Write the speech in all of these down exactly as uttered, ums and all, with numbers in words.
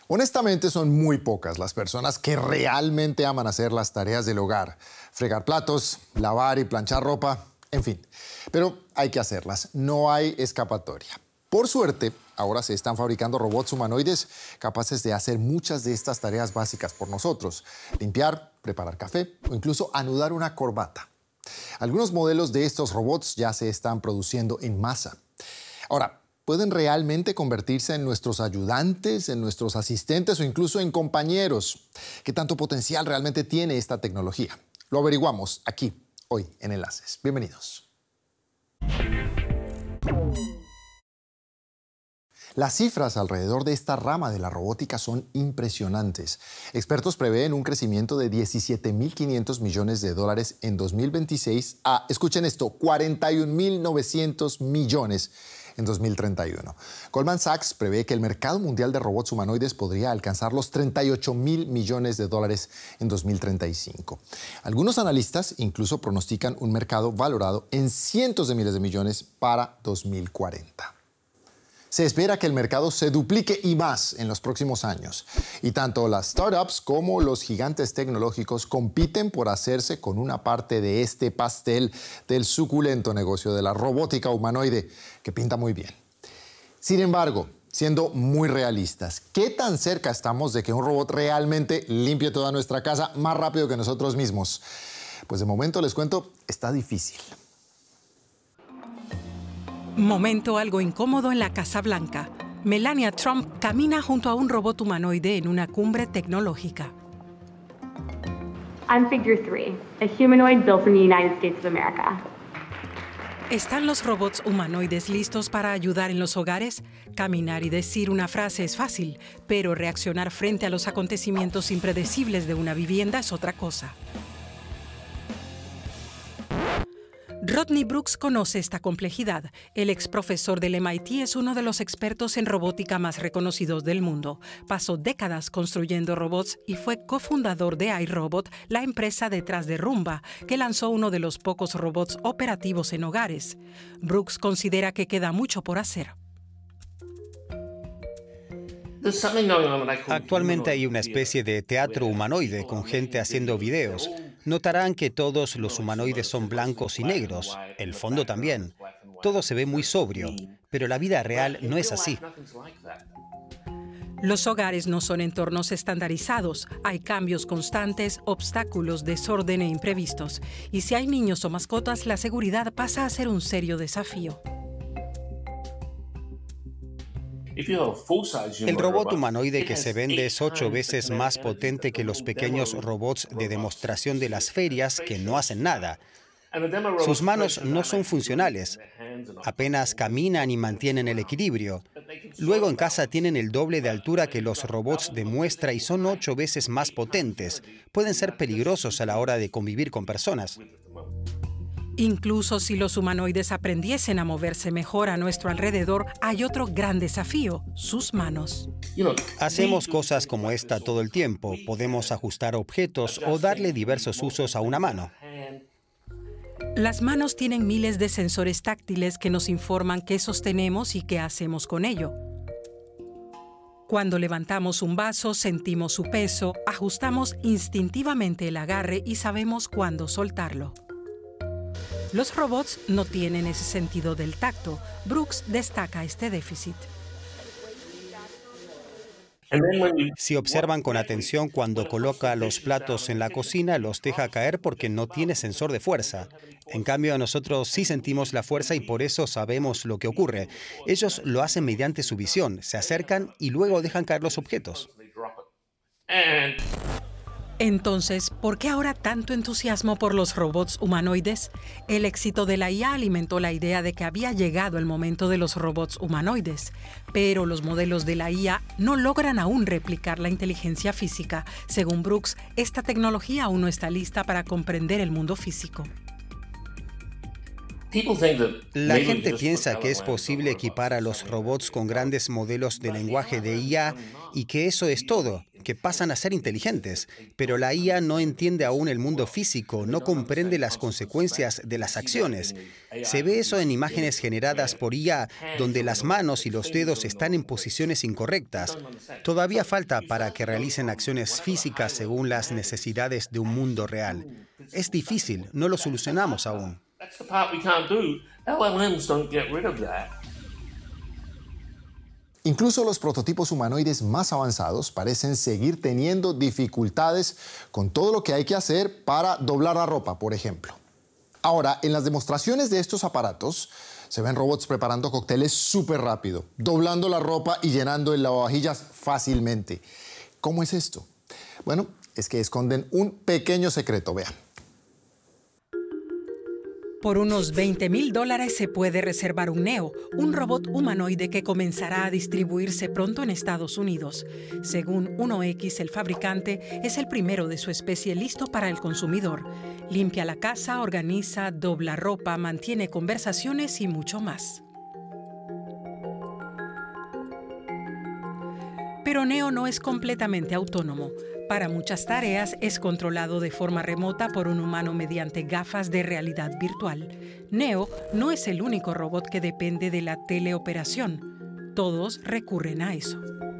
Honestamente, son muy pocas las personas que realmente aman hacer las tareas del hogar. Fregar platos, lavar y planchar ropa, en fin. Pero hay que hacerlas, no hay escapatoria. Por suerte, ahora se están fabricando robots humanoides capaces de hacer muchas de estas tareas básicas por nosotros. Limpiar, preparar café o incluso anudar una corbata. Algunos modelos de estos robots ya se están produciendo en masa. Ahora, ¿pueden realmente convertirse en nuestros ayudantes, en nuestros asistentes o incluso en compañeros? ¿Qué tanto potencial realmente tiene esta tecnología? Lo averiguamos aquí, hoy en Enlaces. Bienvenidos. Las cifras alrededor de esta rama de la robótica son impresionantes. Expertos prevén un crecimiento de diecisiete mil quinientos millones de dólares en dos mil veintiséis a, escuchen esto, cuarenta y un mil novecientos millones en dos mil treinta y uno. Goldman Sachs prevé que el mercado mundial de robots humanoides podría alcanzar los treinta y ocho mil millones de dólares en dos mil treinta y cinco. Algunos analistas incluso pronostican un mercado valorado en cientos de miles de millones para dos mil cuarenta. Se espera que el mercado se duplique y más en los próximos años. Y tanto las startups como los gigantes tecnológicos compiten por hacerse con una parte de este pastel del suculento negocio de la robótica humanoide, que pinta muy bien. Sin embargo, siendo muy realistas, ¿qué tan cerca estamos de que un robot realmente limpie toda nuestra casa más rápido que nosotros mismos? Pues de momento les cuento, está difícil. Momento algo incómodo en la Casa Blanca. Melania Trump camina junto a un robot humanoide en una cumbre tecnológica. I'm Figure three, a humanoid built in the United States of America. ¿Están los robots humanoides listos para ayudar en los hogares? Caminar y decir una frase es fácil, pero reaccionar frente a los acontecimientos impredecibles de una vivienda es otra cosa. Rodney Brooks conoce esta complejidad. El ex profesor del M I T es uno de los expertos en robótica más reconocidos del mundo. Pasó décadas construyendo robots y fue cofundador de iRobot, la empresa detrás de Roomba, que lanzó uno de los pocos robots operativos en hogares. Brooks considera que queda mucho por hacer. Actualmente hay una especie de teatro humanoide con gente haciendo videos. Notarán que todos los humanoides son blancos y negros, el fondo también. Todo se ve muy sobrio, pero la vida real no es así. Los hogares no son entornos estandarizados. Hay cambios constantes, obstáculos, desorden e imprevistos. Y si hay niños o mascotas, la seguridad pasa a ser un serio desafío. El robot humanoide que se vende es ocho veces más potente que los pequeños robots de demostración de las ferias que no hacen nada. Sus manos no son funcionales, apenas caminan y mantienen el equilibrio. Luego en casa tienen el doble de altura que los robots de muestra y son ocho veces más potentes. Pueden ser peligrosos a la hora de convivir con personas. Incluso si los humanoides aprendiesen a moverse mejor a nuestro alrededor, hay otro gran desafío: sus manos. Hacemos cosas como esta todo el tiempo. Podemos ajustar objetos o darle diversos usos a una mano. Las manos tienen miles de sensores táctiles que nos informan qué sostenemos y qué hacemos con ello. Cuando levantamos un vaso, sentimos su peso, ajustamos instintivamente el agarre y sabemos cuándo soltarlo. Los robots no tienen ese sentido del tacto. Brooks destaca este déficit. Si observan con atención cuando coloca los platos en la cocina, los deja caer porque no tiene sensor de fuerza. En cambio, nosotros sí sentimos la fuerza y por eso sabemos lo que ocurre. Ellos lo hacen mediante su visión, se acercan y luego dejan caer los objetos. Entonces, ¿por qué ahora tanto entusiasmo por los robots humanoides? El éxito de la I A alimentó la idea de que había llegado el momento de los robots humanoides. Pero los modelos de la I A no logran aún replicar la inteligencia física. Según Brooks, esta tecnología aún no está lista para comprender el mundo físico. La gente piensa que es posible equipar a los robots con grandes modelos de lenguaje de I A y que eso es todo, que pasan a ser inteligentes, pero la I A no entiende aún el mundo físico, no comprende las consecuencias de las acciones. Se ve eso en imágenes generadas por I A, donde las manos y los dedos están en posiciones incorrectas. Todavía falta para que realicen acciones físicas según las necesidades de un mundo real. Es difícil, no lo solucionamos aún. Incluso los prototipos humanoides más avanzados parecen seguir teniendo dificultades con todo lo que hay que hacer para doblar la ropa, por ejemplo. Ahora, en las demostraciones de estos aparatos, se ven robots preparando cócteles súper rápido, doblando la ropa y llenando el lavavajillas fácilmente. ¿Cómo es esto? Bueno, es que esconden un pequeño secreto, vean. Por unos veinte mil dólares se puede reservar un Neo, un robot humanoide que comenzará a distribuirse pronto en Estados Unidos. Según uno equis, el fabricante es el primero de su especie listo para el consumidor. Limpia la casa, organiza, dobla ropa, mantiene conversaciones y mucho más. Pero Neo no es completamente autónomo. Para muchas tareas es controlado de forma remota por un humano mediante gafas de realidad virtual. Neo no es el único robot que depende de la teleoperación. Todos recurren a eso.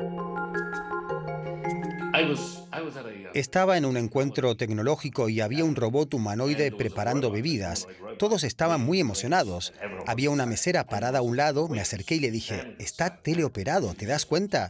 Estaba en un encuentro tecnológico y había un robot humanoide preparando bebidas. Todos estaban muy emocionados. Había una mesera parada a un lado, me acerqué y le dije, «Está teleoperado, ¿te das cuenta?»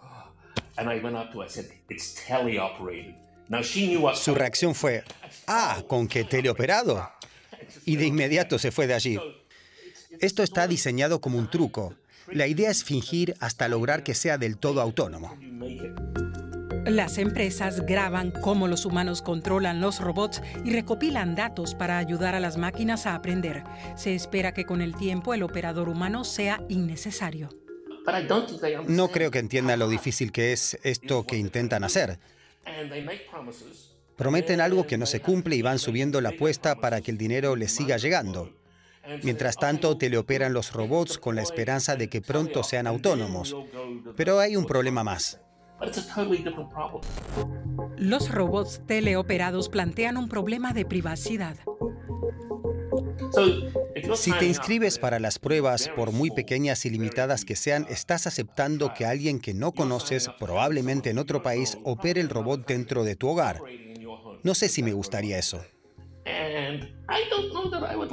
Su reacción fue, «Ah, ¿con qué teleoperado?» Y de inmediato se fue de allí. Esto está diseñado como un truco. La idea es fingir hasta lograr que sea del todo autónomo. Las empresas graban cómo los humanos controlan los robots y recopilan datos para ayudar a las máquinas a aprender. Se espera que con el tiempo el operador humano sea innecesario. No creo que entiendan lo difícil que es esto que intentan hacer. Prometen algo que no se cumple y van subiendo la apuesta para que el dinero les siga llegando. Mientras tanto, teleoperan los robots con la esperanza de que pronto sean autónomos. Pero hay un problema más. Los robots teleoperados plantean un problema de privacidad. Si te inscribes para las pruebas, por muy pequeñas y limitadas que sean, estás aceptando que alguien que no conoces, probablemente en otro país, opere el robot dentro de tu hogar. No sé si me gustaría eso.